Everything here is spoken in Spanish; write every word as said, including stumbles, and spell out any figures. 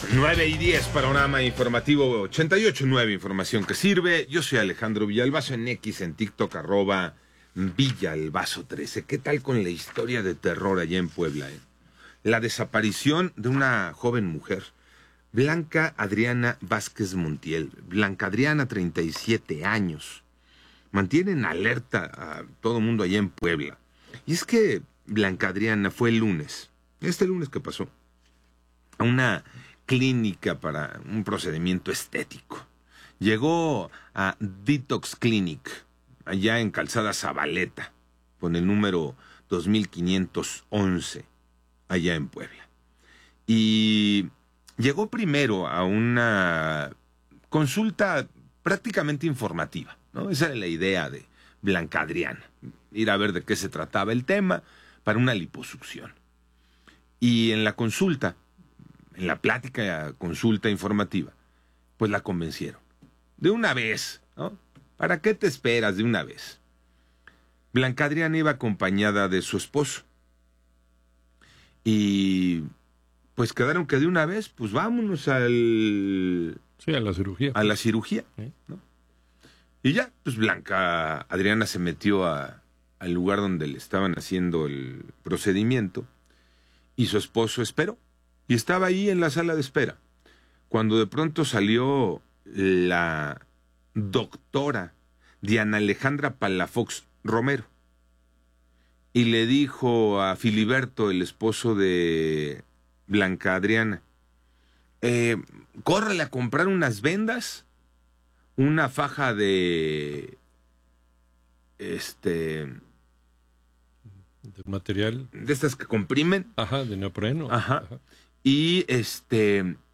nueve y diez, panorama informativo ochenta y ocho punto nueve, información que sirve. Yo soy Alejandro Villalbazo, en X, en TikTok, arroba Villalbazo trece. ¿Qué tal con la historia de terror allá en Puebla? Eh? La desaparición de una joven mujer, Blanca Adriana Vázquez Montiel. Blanca Adriana, treinta y siete años. Mantienen alerta a todo el mundo allá en Puebla. Y es que Blanca Adriana fue el lunes, este lunes que pasó, a una clínica para un procedimiento estético. Llegó a Detox Clinic, allá en Calzada Zabaleta, con el número dos mil quinientos once, allá en Puebla. Y llegó primero a una consulta prácticamente informativa, ¿no? Esa era la idea de Blanca Adriana, ir a ver de qué se trataba el tema para una liposucción. Y en la consulta, en la plática, consulta informativa, pues la convencieron. De una vez, ¿no? ¿Para qué te esperas de una vez? Blanca Adriana iba acompañada de su esposo. Y pues quedaron que de una vez, pues vámonos al... Sí, a la cirugía. A la cirugía, ¿no? Y ya, pues Blanca Adriana se metió a, al lugar donde le estaban haciendo el procedimiento y su esposo esperó. Y estaba ahí en la sala de espera, cuando de pronto salió la doctora Diana Alejandra Palafox Romero y le dijo a Filiberto, el esposo de Blanca Adriana, eh, córrele a comprar unas vendas, una faja de este de material de estas que comprimen, ajá, de neopreno, ajá, ajá. y este